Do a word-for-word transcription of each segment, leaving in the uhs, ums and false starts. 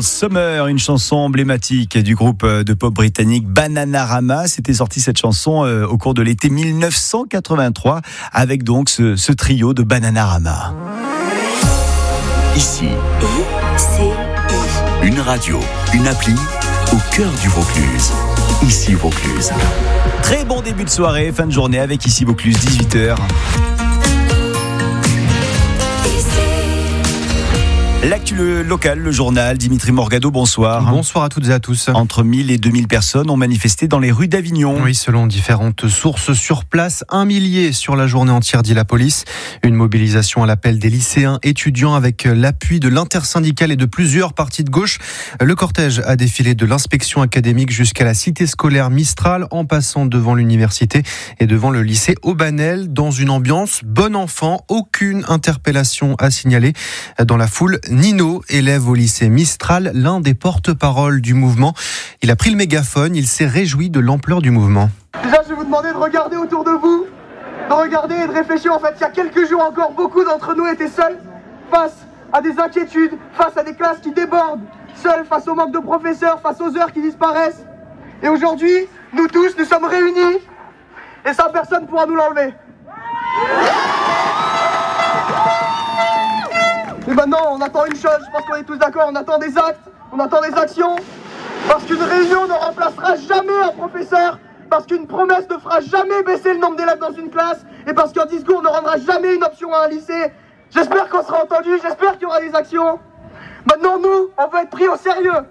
Cruel Summer, une chanson emblématique du groupe de pop britannique Bananarama. C'était sorti cette chanson euh, au cours de l'été mille neuf cent quatre-vingt-trois avec donc ce, ce trio de Bananarama. Ici, I C I. une radio, une appli au cœur du Vaucluse. Ici Vaucluse. Très bon début de soirée, fin de journée avec Ici Vaucluse, dix-huit heures. L'actu local, le journal, Dimitri Morgado, bonsoir. Bonsoir à toutes et à tous. Entre mille et deux mille personnes ont manifesté dans les rues d'Avignon. Oui, selon différentes sources sur place, un millier sur la journée entière, dit la police. Une mobilisation à l'appel des lycéens étudiants avec l'appui de l'intersyndicale et de plusieurs partis de gauche. Le cortège a défilé de l'inspection académique jusqu'à la cité scolaire Mistral, en passant devant l'université et devant le lycée Aubanel, dans une ambiance bon enfant. Aucune interpellation à signaler. Dans la foule, Nino, élève au lycée Mistral, l'un des porte-paroles du mouvement. Il a pris le mégaphone, il s'est réjoui de l'ampleur du mouvement. Déjà, je vais vous demander de regarder autour de vous, de regarder et de réfléchir. En fait, il y a quelques jours encore, beaucoup d'entre nous étaient seuls face à des inquiétudes, face à des classes qui débordent, seuls face au manque de professeurs, face aux heures qui disparaissent. Et aujourd'hui, nous tous, nous sommes réunis et ça, personne ne pourra nous l'enlever. Et maintenant, on attend une chose, je pense qu'on est tous d'accord, on attend des actes, on attend des actions, parce qu'une réunion ne remplacera jamais un professeur, parce qu'une promesse ne fera jamais baisser le nombre d'élèves dans une classe, et parce qu'un discours ne rendra jamais une option à un lycée. J'espère qu'on sera entendu, j'espère qu'il y aura des actions. Maintenant, nous, on veut être pris au sérieux.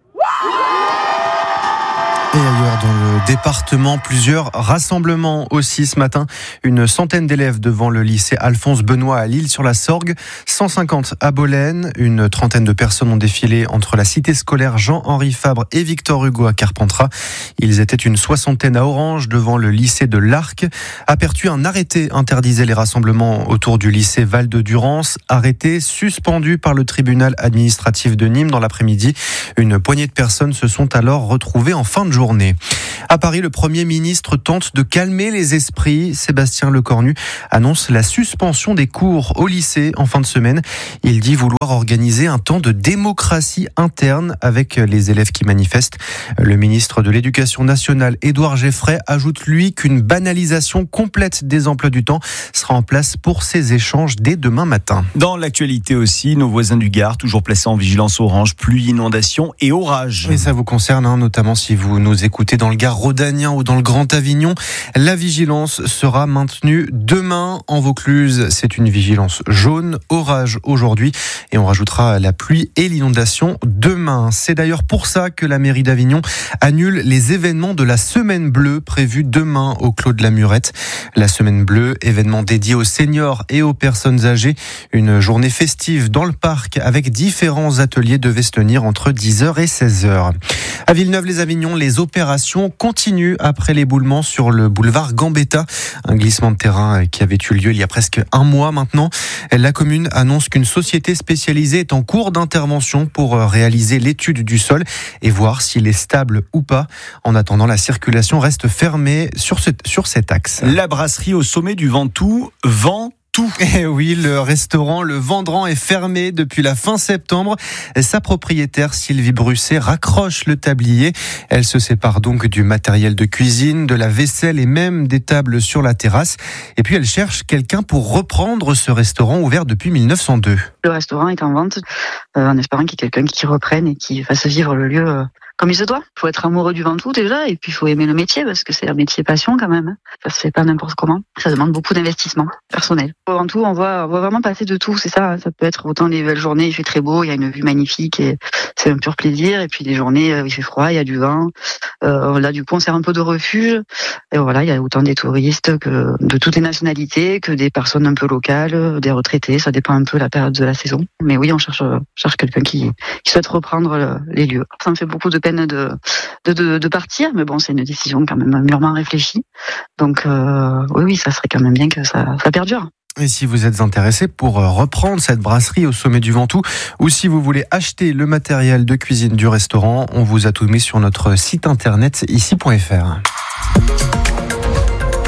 Et ailleurs dans le département, plusieurs rassemblements aussi ce matin. Une centaine d'élèves devant le lycée Alphonse Benoît à L'Isle-sur-la-Sorgue, cent cinquante à Bolène. Une trentaine de personnes ont défilé entre la cité scolaire Jean-Henri Fabre et Victor Hugo à Carpentras. Ils étaient une soixantaine à Orange devant le lycée de l'Arc. À Pertuis, un arrêté interdisait les rassemblements autour du lycée Val-de-Durance. Arrêté suspendu par le tribunal administratif de Nîmes dans l'après-midi. Une poignée de personnes se sont alors retrouvées en fin de journée. À Paris, le Premier ministre tente de calmer les esprits. Sébastien Lecornu annonce la suspension des cours au lycée en fin de semaine. Il dit vouloir organiser un temps de démocratie interne avec les élèves qui manifestent. Le ministre de l'Éducation nationale, Édouard Geffray, ajoute lui qu'une banalisation complète des emplois du temps sera en place pour ces échanges dès demain matin. Dans l'actualité aussi, nos voisins du Gard, toujours placés en vigilance orange, pluie, inondation et orage. Et ça vous concerne, hein, notamment si vous nous écoutez dans le Gard rhodanien ou dans le Grand Avignon. La vigilance sera maintenue demain en Vaucluse. C'est une vigilance jaune, orage aujourd'hui, et on rajoutera la pluie et l'inondation demain. C'est d'ailleurs pour ça que la mairie d'Avignon annule les événements de la Semaine Bleue prévue demain au Clos de la Murette. La Semaine Bleue, événement dédié aux seniors et aux personnes âgées. Une journée festive dans le parc avec différents ateliers devaient se tenir entre dix heures et seize heures. À Villeneuve-les-Avignon, les opérations continuent après l'éboulement sur le boulevard Gambetta. Un glissement de terrain qui avait eu lieu il y a presque un mois maintenant. La commune annonce qu'une société spécialisée est en cours d'intervention pour réaliser l'étude du sol et voir s'il est stable ou pas. En attendant, la circulation reste fermée sur, ce, sur cet axe. La brasserie au sommet du Ventoux vend tout. Et oui, le restaurant Le Vendran est fermé depuis la fin septembre. Sa propriétaire, Sylvie Brusset, raccroche le tablier. Elle se sépare donc du matériel de cuisine, de la vaisselle et même des tables sur la terrasse. Et puis elle cherche quelqu'un pour reprendre ce restaurant ouvert depuis mille neuf cent deux. Le restaurant est en vente, euh, en espérant qu'il y ait quelqu'un qui reprenne et qui fasse vivre le lieu euh, comme il se doit. Il faut être amoureux du Ventoux déjà, et puis il faut aimer le métier, parce que c'est un métier passion quand même. Ça se fait pas n'importe comment. Ça demande beaucoup d'investissement personnel. Au Ventoux, on voit, on voit vraiment passer de tout, c'est ça. Ça peut être autant les belles journées, il fait très beau, il y a une vue magnifique, et c'est un pur plaisir. Et puis des journées où il fait froid, il y a du vent. Euh, là, du coup, on sert un peu de refuge. Et voilà, il y a autant des touristes que de toutes les nationalités, que des personnes un peu locales, des retraités. Ça dépend un peu de la période de la saison. Mais oui, on cherche, cherche quelqu'un qui, qui souhaite reprendre le, les lieux. Ça me fait beaucoup de peine de, de, de, de partir, mais bon, c'est une décision quand même mûrement réfléchie. Donc, euh, oui, oui, ça serait quand même bien que ça, ça perdure. Et si vous êtes intéressé pour reprendre cette brasserie au sommet du Ventoux, ou si vous voulez acheter le matériel de cuisine du restaurant, on vous a tout mis sur notre site internet ici point f r.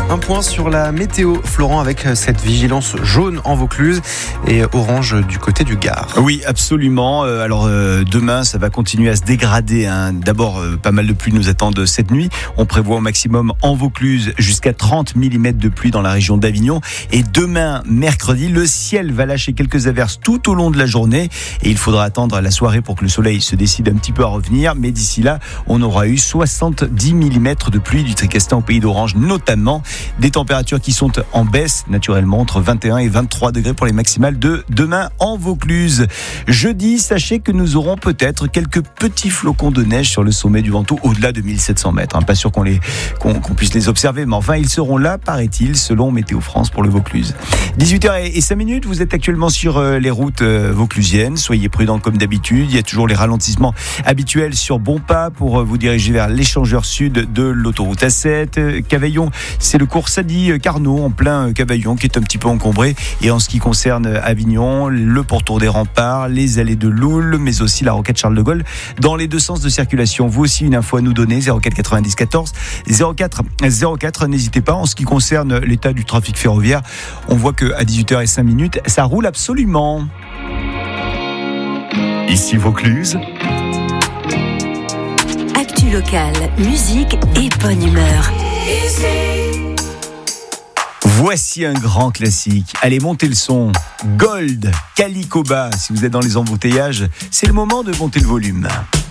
Un point sur la météo, Florent, avec cette vigilance jaune en Vaucluse et orange du côté du Gard. Oui, absolument. Alors euh, demain, ça va continuer à se dégrader. Hein. D'abord, euh, pas mal de pluie nous attendent cette nuit. On prévoit au maximum en Vaucluse jusqu'à trente millimètres de pluie dans la région d'Avignon. Et demain, mercredi, le ciel va lâcher quelques averses tout au long de la journée. Et il faudra attendre la soirée pour que le soleil se décide un petit peu à revenir. Mais d'ici là, on aura eu soixante-dix millimètres de pluie du Tricastin au pays d'Orange, notamment. Des températures qui sont en baisse, naturellement, entre vingt et un et vingt-trois degrés pour les maximales de demain en Vaucluse. Jeudi, sachez que nous aurons peut-être quelques petits flocons de neige sur le sommet du Ventoux, au-delà de mille sept cents mètres. Hein. Pas sûr qu'on, les, qu'on, qu'on puisse les observer, mais enfin, ils seront là, paraît-il, selon Météo France pour le Vaucluse. dix-huit heures cinq minutes, vous êtes actuellement sur les routes vauclusiennes. Soyez prudents comme d'habitude. Il y a toujours les ralentissements habituels sur Bonpas pour vous diriger vers l'échangeur sud de l'autoroute A sept. Cavaillon, c'est le cours Sadi-Carnot en plein Cavaillon qui est un petit peu encombré. Et en ce qui concerne Avignon, le pourtour des remparts, les allées de Loul, mais aussi la rocade Charles de Gaulle dans les deux sens de circulation. Vous aussi, une info à nous donner, zéro quatre quatre-vingt-dix quatorze zéro quatre zéro quatre. N'hésitez pas. En ce qui concerne l'état du trafic ferroviaire, on voit qu'à dix-huit heures cinq minutes, ça roule absolument. Ici Vaucluse. Actu locale, musique et bonne humeur. Voici un grand classique. Allez, montez le son. Gold, Calicoba. Si vous êtes dans les embouteillages, c'est le moment de monter le volume.